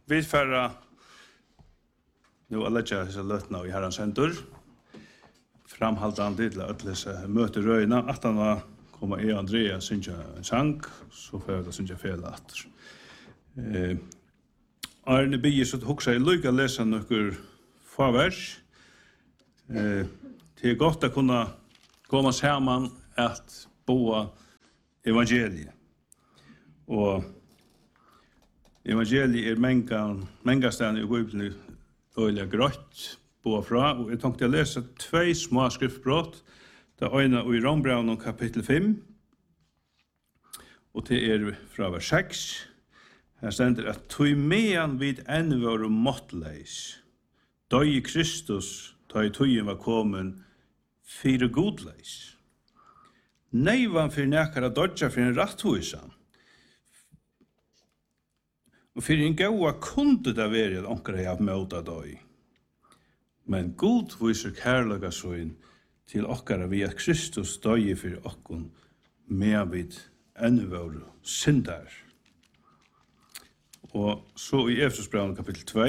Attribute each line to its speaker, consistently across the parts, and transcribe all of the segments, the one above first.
Speaker 1: vi färra nu alla dessa lötna i Herrans händer. Framhållande till att läsa möter röjna att han var komma Andrea synja en sang så får jag synja fel att. Arne blir så huxa I lycka läsa några favers. Det är gott att kunna komma samman att boa evangeliet. Och evangeliet många ställen I Bibeln öliga grått boa fra, och jag tänkte läsa 2 små skriftbrott. Det ena I Rombrevnet kapitel 5. Och det fra vers 6. Her stender at «Tøy mean vid enn var måttleis, døy Kristus, da tøyen var kommen, fire godleis. Neivan for nekara dodja for en ratthuisan. Og for en gaua kunde det være at onkra av møta døy. Men god viser kærlega søyn til okkara vi at Kristus døy for okkon, med vid enn var syndar. Og så I Efesosbrevet kapitel 2.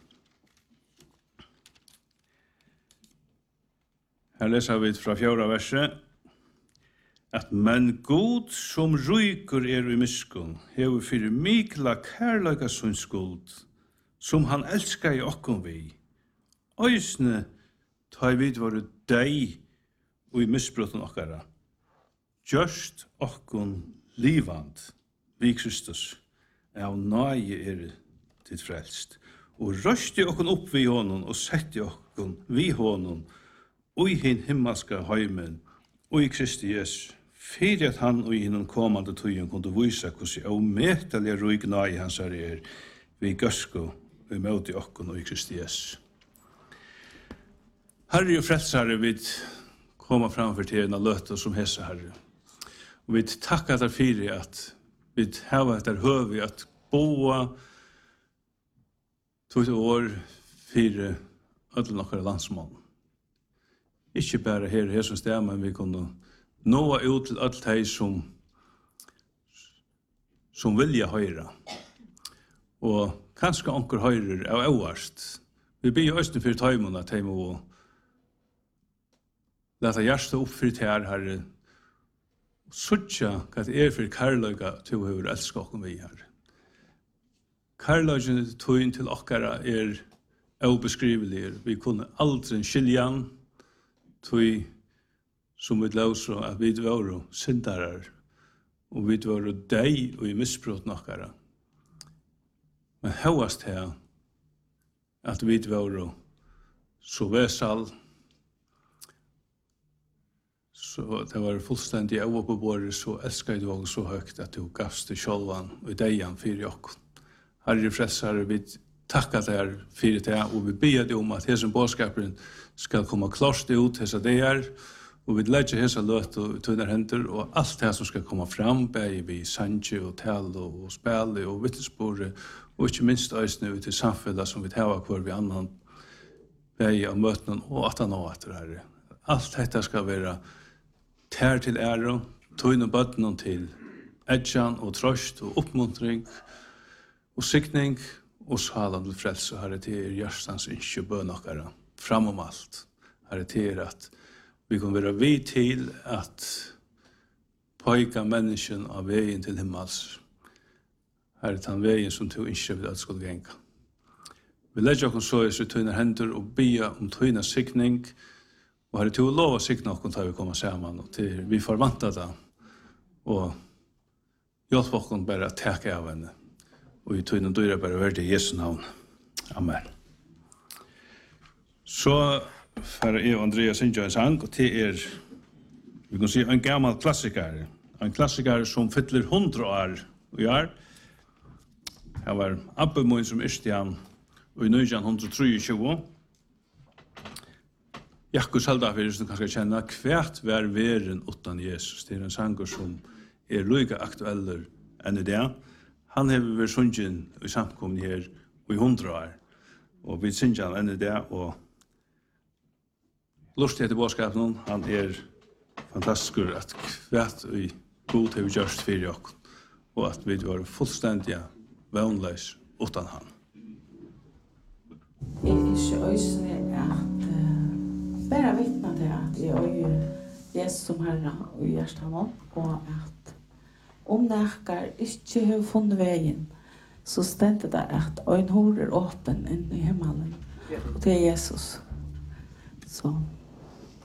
Speaker 1: Her leser vi fra 4. verset at men god som ryker I miskun hever fyrir mikla kærleika sin skuld som han elskar I okkon vi. Øysne ta vid var deg og I misbrotten okkara. Gjørst okkon livand vi Kristus. Av nøye til frelst. Og røste okkon opp vi honom, og sette okkon vi honom, og I hin himmelska heimen, og I Kristi Jesus, fyrir at han og I hinnom kommande tøyen kunne vise hvordan avmetelig røyg nøye hans vi gøsko, vi møte okkon og I Kristi Jesus. Herre og frelsare, vi kommer framfor til en av løter som hese Herre. Og vi takkar der fyrir at vi har etter høvi at boa 2 år fire ødel nokkere landsmål. Ikke bare her som sted, men vi kunne nå ut til alt de som vilja høyre. Og kanskje anker høyre av øverst. Vi blir jo østen for tøymon at de må lete hjertet opp for her, Herre, suttja hva det for kærløyga til å høre elska okkom vi her. Kærløygen tøyen til okkara obeskrivelig. Vi kunne aldri skilja han, tøy som vi løser at vi var syndarar, og vi var deg og I misbrot okkara. Men høyast her at vi var så vesal, så det var fullständigt överpåbåret så älskar du också så högt att du gavst till självan och I dejan för jag. Herre frälsare, vi tackar dig för det och vi ber dig om att hesen bådskapen ska komma klart ut hesa det och vi lägger hesa löt och tunna händer och allt det som ska komma fram vi sanje och tal och spel och vittnesbörd och inte minst ösne ut till samhället som vi har kvar vi annan av möten och att han har det här. Allt detta ska vara tær til ære, tøyne bøttene til edjan og trøst og oppmuntring og sikning og salan til frelse. Herre, til hjertens ikke bøn okkara fram alt. Herre, til at vi kan være vid til at pøyka mennesken av veien til himmels. Herre, den veien som du ikke vil at skulle genga. Vi legger oss så I tøyne hender og bia om tøyne sikning. Og Herre, til å lov å sikne oss til vi kommer sammen, og til vi forvantar det, og hjelp oss bare å takke av henne. Og vi tog noen dyrer bare verdt I Jesu navn. Amen. Så får jeg og Andrea synge en sang, og til vi kan si, en gammel klassiker. En klassiker som fyller 100 år I år. Det var Abbe Moin som Ørstian, og I 1923. Jakkus Haldafir som kanskje kjenner hvert hver veren utan Jesus. Det en sanger som lyga aktueller enn I det. Han har vært sunget I samkommen her I 100 år. Og vi synger han enn I det. Og lustig etter bådskapen, han fantastisk at hvert god har vi gjørst for oss. Og at vi var fullstendig vannløs utan han.
Speaker 2: ikke øysene at bare vittne til at jeg øyer Jesus som Herre og hjertet nå, og at om nækker ikke har funnet veien, så stendte det at en hår åpen inn i himmelen, og det Jesus. Så